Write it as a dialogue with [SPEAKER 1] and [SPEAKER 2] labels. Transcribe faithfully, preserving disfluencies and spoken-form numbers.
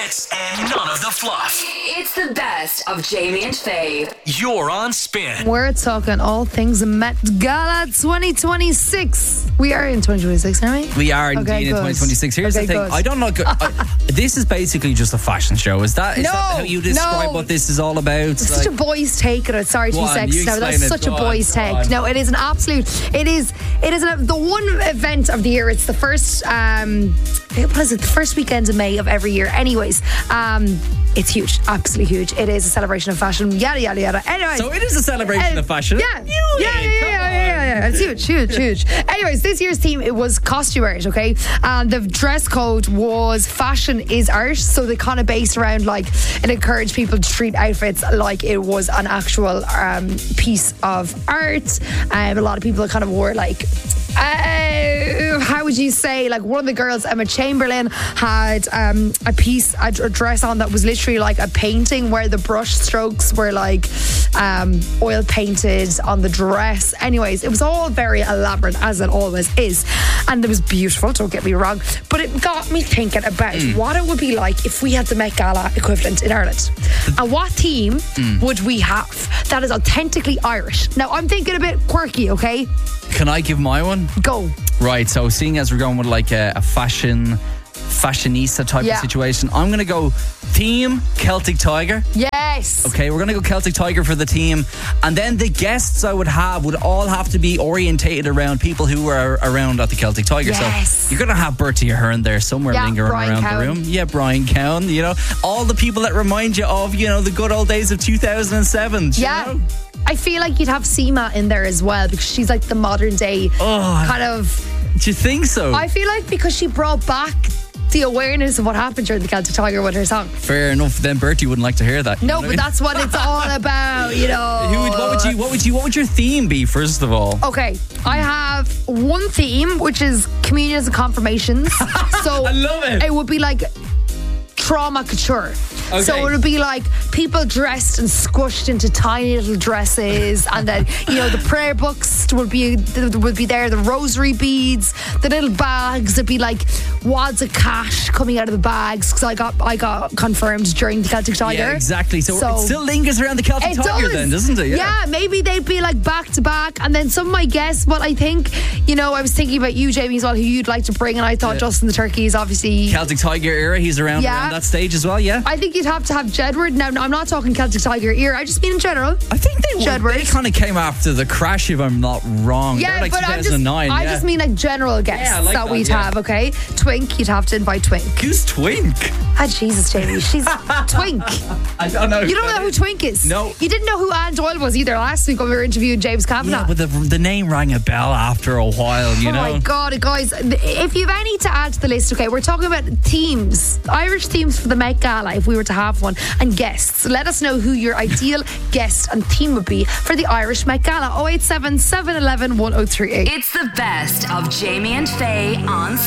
[SPEAKER 1] hits and none of the fluff.
[SPEAKER 2] It's the best of Jamie and Faye.
[SPEAKER 1] You're on Spin.
[SPEAKER 3] We're talking all things Met Gala twenty twenty-six. We are in twenty twenty-six, aren't we?
[SPEAKER 4] We are
[SPEAKER 3] Okay,
[SPEAKER 4] indeed in
[SPEAKER 3] good.
[SPEAKER 4] twenty twenty-six. Here's
[SPEAKER 3] Okay,
[SPEAKER 4] the thing.
[SPEAKER 3] good.
[SPEAKER 4] I don't know. I, this is basically just a fashion show. Is that, is
[SPEAKER 3] No,
[SPEAKER 4] that how you describe
[SPEAKER 3] no.
[SPEAKER 4] what this is all about?
[SPEAKER 3] It's such a boy's take on it. Sorry to
[SPEAKER 4] Go
[SPEAKER 3] be
[SPEAKER 4] on,
[SPEAKER 3] sexist
[SPEAKER 4] you
[SPEAKER 3] now. That's
[SPEAKER 4] explain it.
[SPEAKER 3] such a
[SPEAKER 4] Go on,
[SPEAKER 3] boy's
[SPEAKER 4] go
[SPEAKER 3] take.
[SPEAKER 4] on.
[SPEAKER 3] No, it is an absolute. It is. It is an, the one event of the year. It's the first. Um, what is it? The first weekend of May of every year. Anyways, um, it's huge. Absolutely huge. It is a celebration of fashion. Yada yada yada. Anyways,
[SPEAKER 4] So it is a celebration
[SPEAKER 3] uh,
[SPEAKER 4] of fashion.
[SPEAKER 3] Yeah,
[SPEAKER 4] You
[SPEAKER 3] yeah, yeah,
[SPEAKER 4] in,
[SPEAKER 3] yeah,
[SPEAKER 4] come
[SPEAKER 3] yeah, yeah, yeah, yeah. It's huge, huge, huge. Anyways, this year's theme, it was costume art, okay? And the dress code was fashion is art. So they kind of based around like it encouraged people to treat outfits like it was an actual um, piece of art. Um, a lot of people kind of wore like uh, how would you say, like one of the girls, Emma Chamberlain, had um, a piece, a dress on that was literally like a painting where the brush strokes were like um, oil painted on the dress. Anyways, it was all very elaborate, as it always is, and it was beautiful, don't get me wrong, but it got me thinking about
[SPEAKER 4] Mm.
[SPEAKER 3] what it would be like if we had the Met Gala equivalent in Ireland, and what theme
[SPEAKER 4] Mm.
[SPEAKER 3] would we have that is authentically Irish. Now I'm thinking a bit quirky, okay?
[SPEAKER 4] Can I give my one?
[SPEAKER 3] Go.
[SPEAKER 4] Right, so seeing as we're going with like a, a fashion fashionista type
[SPEAKER 3] Yeah.
[SPEAKER 4] of situation, I'm going to go theme Celtic Tiger.
[SPEAKER 3] Yes.
[SPEAKER 4] Okay, we're going to go Celtic Tiger for the team. And then the guests I would have would all have to be orientated around people who were around at the Celtic Tiger.
[SPEAKER 3] Yes.
[SPEAKER 4] So you're going to have Bertie Ahern there somewhere
[SPEAKER 3] Yeah,
[SPEAKER 4] lingering
[SPEAKER 3] Brian
[SPEAKER 4] around
[SPEAKER 3] Cowan.
[SPEAKER 4] the room. Yeah, Brian Cowan, you know. All the people that remind you of, you know, the good old days of two thousand seven. do you
[SPEAKER 3] Yeah.
[SPEAKER 4] know?
[SPEAKER 3] I feel like you'd have Seema in there as well because she's like the modern day
[SPEAKER 4] Oh.
[SPEAKER 3] kind of.
[SPEAKER 4] Do you think so?
[SPEAKER 3] I feel like because she brought back the awareness of what happened during the Celtic Tiger with her song.
[SPEAKER 4] Fair enough. Then Bertie wouldn't like to hear that. you
[SPEAKER 3] No,
[SPEAKER 4] know
[SPEAKER 3] but
[SPEAKER 4] what I mean?
[SPEAKER 3] that's what it's all about, you know.
[SPEAKER 4] Who would, what would you? What would you? What would your theme be? First of all,
[SPEAKER 3] Okay, I have one theme, which is communions and confirmations. So
[SPEAKER 4] I love it.
[SPEAKER 3] It would be like trauma couture.
[SPEAKER 4] Okay.
[SPEAKER 3] So it would be like people dressed and squished into tiny little dresses, and then you know the prayer books would be would be there, the rosary beads, the little bags. It'd be like wads of cash coming out of the bags because I got I got confirmed during the Celtic Tiger.
[SPEAKER 4] yeah, exactly. So,
[SPEAKER 3] So-
[SPEAKER 4] it still lingers around the Celtic
[SPEAKER 3] It
[SPEAKER 4] Tiger,
[SPEAKER 3] does.
[SPEAKER 4] then, doesn't it?
[SPEAKER 3] Yeah, maybe they'd be like back to back, and then some might guess what I think. You know, I was thinking about you, Jamie, as well, who you'd like to bring, and I thought
[SPEAKER 4] Yeah.
[SPEAKER 3] Justin the Turkey is obviously.
[SPEAKER 4] Celtic Tiger era. He's around
[SPEAKER 3] Yeah.
[SPEAKER 4] around that stage as well. Yeah.
[SPEAKER 3] I think you'd have to have Jedward. Now, I'm not talking Celtic Tiger era. I just mean in general.
[SPEAKER 4] I think they were,
[SPEAKER 3] Jedward.
[SPEAKER 4] they kind of came after the crash, if I'm not wrong.
[SPEAKER 3] Yeah,
[SPEAKER 4] They're like
[SPEAKER 3] but I'm just,
[SPEAKER 4] two thousand nine.
[SPEAKER 3] I
[SPEAKER 4] yeah.
[SPEAKER 3] just mean like general guests
[SPEAKER 4] Yeah, I like
[SPEAKER 3] that,
[SPEAKER 4] that,
[SPEAKER 3] we'd
[SPEAKER 4] yeah.
[SPEAKER 3] have. Okay, Twink, you'd have to invite Twink.
[SPEAKER 4] Who's Twink?
[SPEAKER 3] Ah, Jesus, Jamie, she's Twink.
[SPEAKER 4] I don't know.
[SPEAKER 3] You don't know who Twink is?
[SPEAKER 4] No.
[SPEAKER 3] You didn't know who Anne Doyle was either last week when we were interviewing James Kavanagh.
[SPEAKER 4] Yeah, but the, the name rang a bell after a while, you
[SPEAKER 3] Oh
[SPEAKER 4] know.
[SPEAKER 3] my God, guys, if you've any to add to the list, okay, we're talking about themes, Irish themes for the Met Gala, if we were to have one, and guests. Let us know who your ideal guest and theme would be for the Irish Met Gala. oh eight seven, seven one one, one oh three eight.
[SPEAKER 2] It's the best of Jamie and Faye on